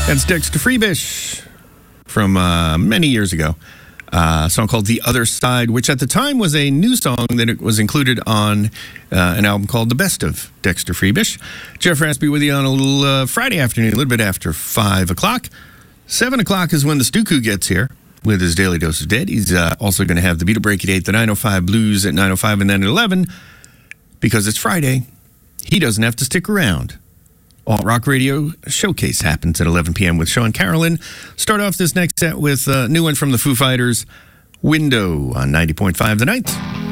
That's Dexter Freebish from many years ago. A song called The Other Side, which at the time was a new song that it was included on an album called The Best of Dexter Freebish. Jeff Raspy with you on a little Friday afternoon, a little bit after 5 o'clock. 7 o'clock is when the Stuku gets here with his Daily Dose of Dead. He's also going to have the Beatle Break at 8, the 905 Blues at 905, and then at 11, because it's Friday, he doesn't have to stick around. Alt Rock Radio Showcase happens at 11 p.m. with Sean Carolyn. Start off this next set with a new one from the Foo Fighters, Window on 90.5 The Night.